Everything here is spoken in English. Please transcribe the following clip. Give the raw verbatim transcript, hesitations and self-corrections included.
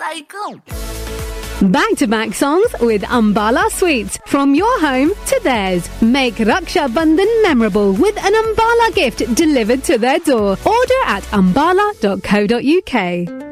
icon. Back-to-back songs with Ambala Sweets. From your home to theirs. Make Raksha Bandhan memorable with an Ambala gift delivered to their door. Order at ambala dot co dot uk.